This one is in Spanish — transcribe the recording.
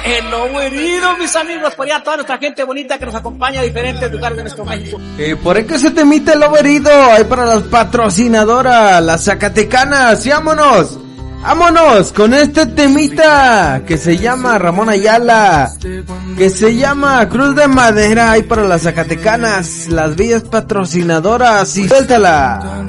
El lobo herido, mis amigos, por allá toda nuestra gente bonita que nos acompaña a diferentes lugares de nuestro México. Por ahí que se te emite el lobo herido, ahí para las patrocinadoras, las Zacatecanas, y vámonos. Vámonos con este temita que se llama Ramón Ayala, que se llama Cruz de Madera, ahí para las Zacatecanas, las villas patrocinadoras, y suéltala.